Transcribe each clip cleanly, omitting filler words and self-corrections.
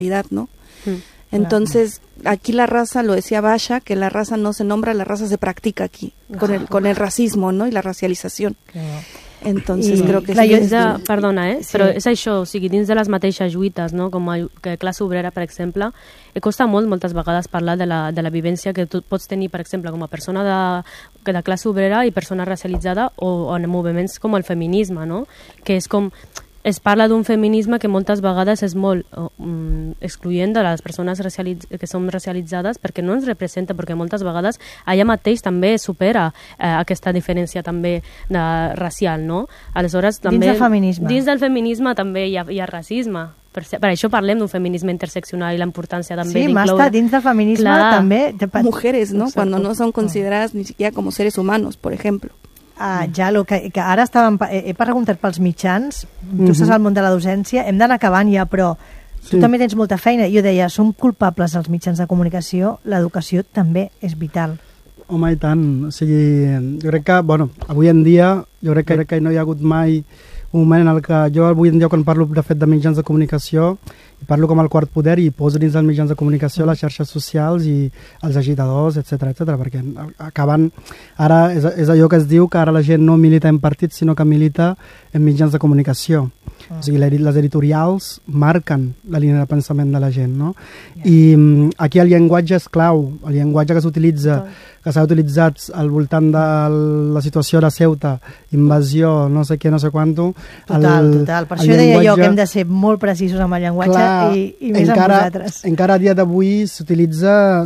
¿no? Entonces, aquí la raza, lo decía Basha, que la raza no se nombra, la raza se practica aquí, con el racismo, ¿no? Y la racializació. Entonces, creo que perdona, però és això, o sigui, dins de les mateixes lluites, no? Com a classe obrera, per exemple, costa moltes vegades parlar de la vivència que tu pots tenir, per exemple, com a persona de classe obrera i persona racialitzada, o en moviments com el feminisme, no? Que és com... Es parla d'un feminisme que moltes vegades és molt excloent de les persones que són racialitzades perquè no ens representa, perquè moltes vegades allà mateix també supera aquesta diferència també racial, no? Aleshores, també, dins del feminisme també hi ha racisme. Per això parlem d'un feminisme interseccional i la importància també d'incloure... Sí, Masta, dins del feminisme també... Mujeres, ¿no? Cuando no son consideradas ni siquiera como seres humanos, por ejemplo. Jalo, que ara he preguntat pels mitjans, tu estàs al món de la docència, hem d'anar acabant ja, però tu també tens molta feina. Jo deia, som culpables els mitjans de comunicació, l'educació també és vital. Home, i tant. O sigui, jo crec que, avui en dia, jo crec que no hi ha hagut mai un moment en el que jo avui en dia quan parlo de fet de mitjans de comunicació parlo com el quart poder i poso dins dels mitjans de comunicació les xarxes socials i els agitadors, etc perquè acaben... Ara és allò que es diu que ara la gent no milita en partits sinó que milita en mitjans de comunicació. O sigui, les editorials marquen la línia de pensament de la gent, no? I aquí el llenguatge és clau, el llenguatge que s'utilitza, que s'ha utilitzat al voltant de la situació de Ceuta, invasió, no sé què, no sé quanto... Total. Per això deia jo que hem de ser molt precisos amb el llenguatge i més amb vosaltres. Encara a dia d'avui s'utilitza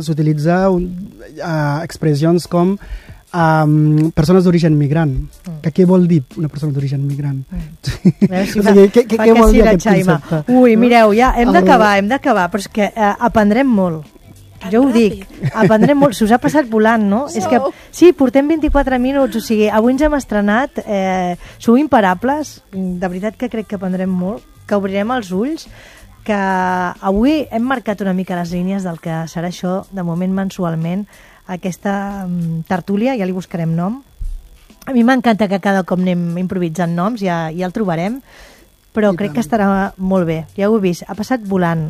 expressions com persones d'origen migrant. Què vol dir una persona d'origen migrant? Què vol dir aquest concepte? Ui, mireu, ja hem d'acabar, però és que aprendrem molt. Jo ho dic, aprendrem molt. Se us ha passat volant, no? És que, sí, portem 24 minuts, o sigui, avui ens hem estrenat, sou imparables, de veritat que crec que aprendrem molt, que obrirem els ulls, que avui hem marcat una mica les línies del que serà això, de moment mensualment, aquesta tertúlia, ja li buscarem nom. A mi m'encanta que cada cop anem improvisant noms, ja el trobarem, però crec que estarà molt bé. Ja ho he vist, ha passat volant.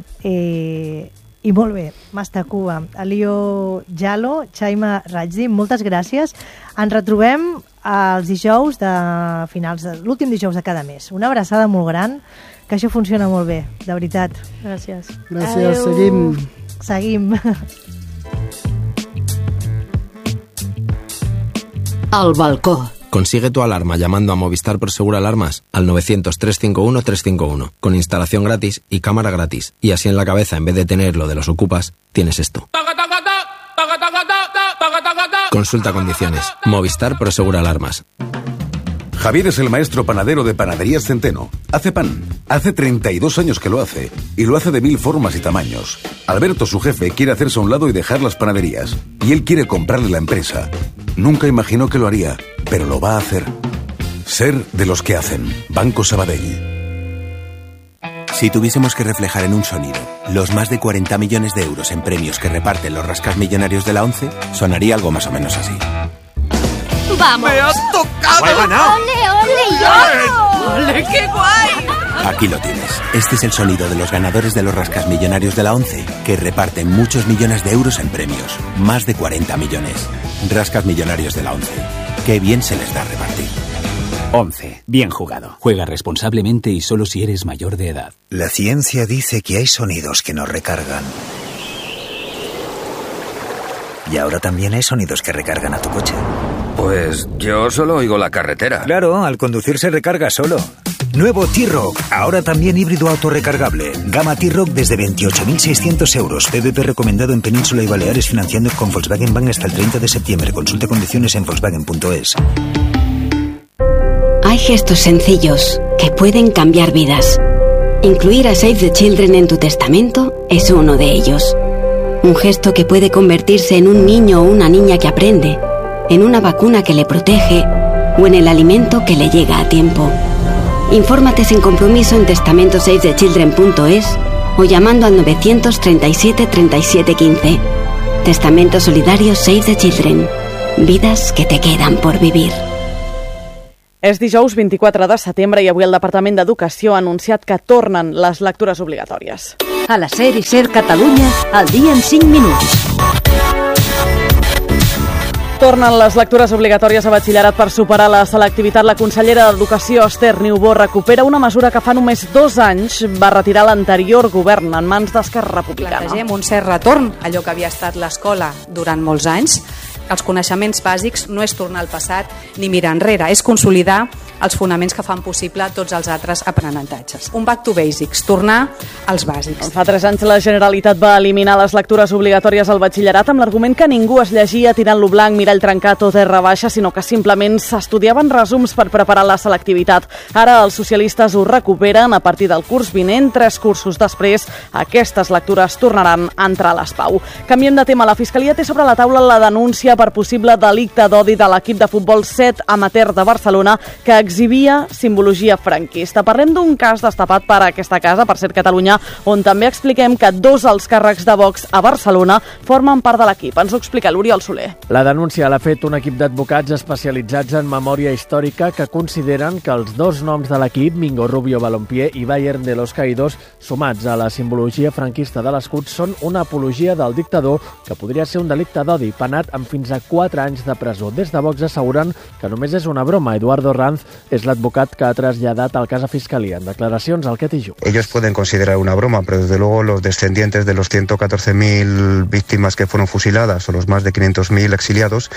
I molt bé, Masta Cuba, Elio Jalo, Chaima Rajdi, moltes gràcies. Ens retrobem els dijous l'últim dijous de cada mes. Una abraçada molt gran, que això funciona molt bé, de veritat. Gràcies. Gràcies, seguim. Al balcó. Consigue tu alarma llamando a Movistar Prosegur Alarmas al 900-351-351 con instalación gratis y cámara gratis. Y así en la cabeza, en vez de tener lo de los ocupas, tienes esto. Consulta condiciones. Movistar Prosegur Alarmas. Javier es el maestro panadero de Panaderías Centeno. Hace pan. Hace 32 años que lo hace. Y lo hace de 1000 formas y tamaños. Alberto, su jefe, quiere hacerse a un lado y dejar las panaderías. Y él quiere comprarle la empresa. Nunca imaginó que lo haría, pero lo va a hacer. Ser de los que hacen. Banco Sabadell. Si tuviésemos que reflejar en un sonido los más de 40 millones de euros en premios que reparten los rascas millonarios de la ONCE, sonaría algo más o menos así. ¡Vamos! ¡Me has tocado! ¡He ganado! ¡Ole, ole! ¡Ole, qué guay! Aquí lo tienes. Este es el sonido de los ganadores de los rascas millonarios de la ONCE, que reparten muchos millones de euros en premios. Más de 40 millones. Rascas millonarios de la ONCE. Qué bien se les da repartir. 11. Bien jugado. Juega responsablemente y solo si eres mayor de edad. La ciencia dice que hay sonidos que nos recargan. Y ahora también hay sonidos que recargan a tu coche. Pues yo solo oigo la carretera. Claro, al conducir se recarga solo. Nuevo T-Roc, ahora también híbrido autorrecargable. Gama T-Roc desde 28.600 euros. PVP recomendado en Península y Baleares, financiando con Volkswagen Bank hasta el 30 de septiembre. Consulte condiciones en Volkswagen.es. Hay gestos sencillos que pueden cambiar vidas. Incluir a Save the Children en tu testamento es uno de ellos. Un gesto que puede convertirse en un niño o una niña que aprende, en una vacuna que le protege o en el alimento que le llega a tiempo. Infórmate sin compromiso en testamentosavethechildren.es o llamando al 937 37 15. Testamento solidario Save the Children. Vides que te quedan por vivir. És dijous 24 de setembre i avui el Departament d'Educació ha anunciat que tornen les lectures obligatòries. A la SER i SER Catalunya, al dia en 5 minuts. Tornen les lectures obligatòries a batxillerat per superar la selectivitat. La consellera d'Educació, Esther Niubó, recupera una mesura que fa només 2 anys va retirar l'anterior govern en mans d'Esquerra Republicana. Plantegem un cert retorn, allò que havia estat l'escola durant molts anys. Els coneixements bàsics no és tornar al passat ni mirar enrere, és consolidar els fonaments que fan possible tots els altres aprenentatges. Un back to basics, tornar als bàsics. Fa 3 anys la Generalitat va eliminar les lectures obligatòries al batxillerat amb l'argument que ningú es llegia tirant-lo blanc, mirall trencat o terra baixa, sinó que simplement s'estudiaven resums per preparar la selectivitat. Ara els socialistes ho recuperen a partir del curs vinent. 3 cursos després, aquestes lectures tornaran a entrar a l'ESPAU. Canviem de tema. La Fiscalia té sobre la taula la denúncia per possible delicte d'odi de l'equip de futbol 7 amateur de Barcelona que exhibia simbologia franquista. Parlem d'un cas destapat per aquesta casa, per Ser Catalunya, on també expliquem que 2 alts càrrecs de Vox a Barcelona formen part de l'equip. Ens ho explica l'Oriol Soler. La denúncia l'ha fet un equip d'advocats especialitzats en memòria històrica que consideren que els 2 noms de l'equip, Mingo Rubio Balompié i Bayern de los Caídos, sumats a la simbologia franquista de l'escut, són una apologia del dictador que podria ser un delicte d'odi, penat amb fins a 4 anys de presó. Des de Vox asseguren que només és una broma. Eduardo Ranz és l'advocat que ha traslladat el cas a Fiscalia. En declaracions al Quetijú. Ellos pueden considerar una broma, pero desde luego los descendientes de los 114.000 víctimas que fueron fusiladas o los más de 500.000 exiliados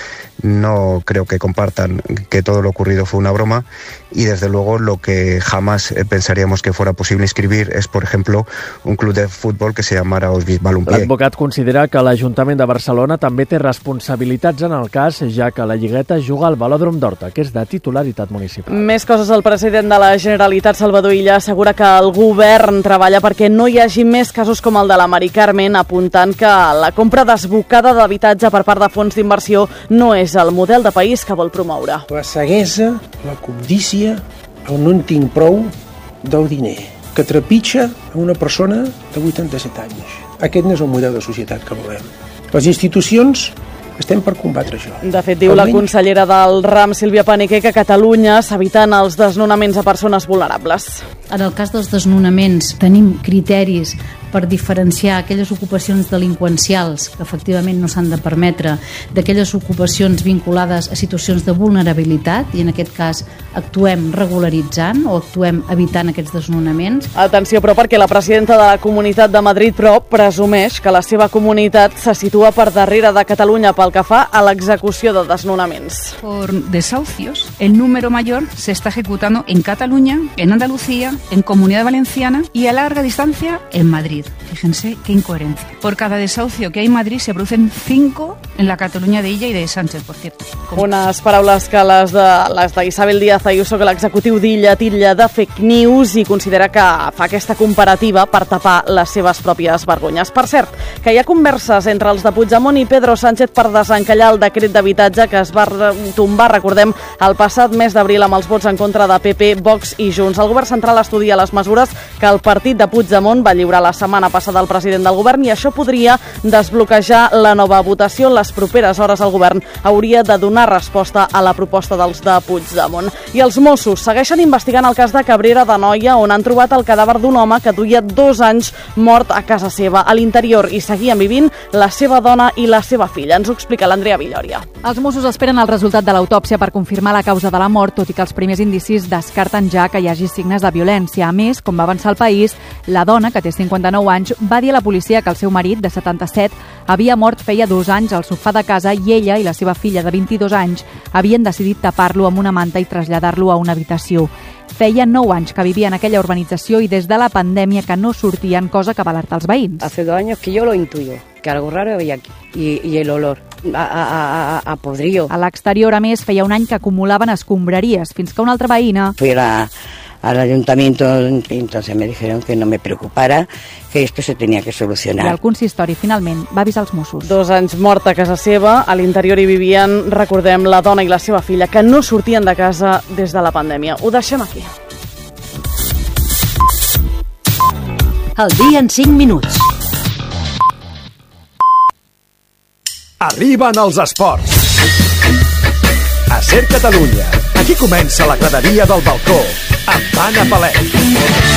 no creo que compartan que todo lo ocurrido fue una broma, y desde luego lo que jamás pensaríamos que fuera posible inscribir es, por ejemplo, un club de fútbol que se llamara Auschwitz Balompié. L'advocat considera que l'Ajuntament de Barcelona també té responsabilitats en el cas, ja que la Lligueta juga al Velòdrom d'Horta, que és de titularitat municipal. Més coses. El president de la Generalitat, Salvador Illa, assegura que el govern treballa perquè no hi hagi més casos com el de la Mari Carmen, apuntant que la compra desbocada d'habitatge per part de fons d'inversió no és el model de país que vol promoure. La ceguesa, la cobdícia, el no en tinc prou del diner, que trepitja a una persona de 87 anys. Aquest no és el model de societat que volem. Les institucions estem per combatre això. De fet, diu la consellera del RAM, Sílvia Paniquer, que a Catalunya s'eviten els desnonaments a persones vulnerables. En el cas dels desnonaments tenim criteris per diferenciar aquelles ocupacions delinqüencials que efectivament no s'han de permetre d'aquelles ocupacions vinculades a situacions de vulnerabilitat, i en aquest cas actuem regularitzant o actuem evitant aquests desnonaments. Atenció, però, perquè la presidenta de la Comunitat de Madrid, però, presumeix que la seva comunitat se situa per darrere de Catalunya pel que fa a l'execució de desnonaments. Por desahucios, el número mayor se está ejecutando en Cataluña, en Andalucía, en Comunidad Valenciana y a larga distancia en Madrid. Fíjense qué incoherencia. Por cada desahucio que hay en Madrid se producen 5 en la Cataluña de Illa y de Sánchez, por cierto. Unes paraules que les d'Isabel Díaz Ayuso, que l'executiu d'Illa titlla de fake news i considera que fa aquesta comparativa per tapar les seves pròpies vergonyes. Per cert, que hi ha converses entre els de Puigdemont i Pedro Sánchez per desencallar el decret d'habitatge que es va tombar, recordem, el passat mes d'abril amb els vots en contra de PP, Vox i Junts. El govern central estudia les mesures que el partit de Puigdemont va lliurar la setmana passada al president del govern, i això podria desbloquejar la nova votació. En les properes hores el govern hauria de donar resposta a la proposta dels de Puigdemont. I els Mossos segueixen investigant el cas de Cabrera d'Anoia, on han trobat el cadàver d'un home que duia 2 anys mort a casa seva. A l'interior hi seguien vivint la seva dona i la seva filla. Ens ho explica l'Andrea Villòria. Els Mossos esperen el resultat de l'autòpsia per confirmar la causa de la mort, tot i que els primers indicis descarten ja que hi hagi signes de violència. A més, com va avançar el País, la dona, que té 59 anys, va dir a la policia que el seu marit, de 77, havia mort feia 2 anys al sofà de casa, i ella i la seva filla de 22 anys havien decidit tapar-lo amb una manta i traslladar-lo a una habitació. Feia 9 anys que vivia en aquella urbanització i des de la pandèmia que no sortien, cosa que va alertar els veïns. Hace 2 años que yo lo intuyo, que algo raro había aquí, y el olor a podrido. A l'exterior, a més, feia un any que acumulaven escombraries, fins que una altra veïna... Fui al ayuntamiento, entonces me dijeron que no me preocupara, que esto se tenía que solucionar. I el consistori finalment va avisar els Mossos. 2 anys mort a casa seva, a l'interior hi vivien, recordem, la dona i la seva filla, que no sortien de casa des de la pandèmia. Ho deixem aquí. El dia en 5 minuts. Arriben els esports. A Ser Catalunya. Aquí comença la graderia del balcó, amb Anna Palet.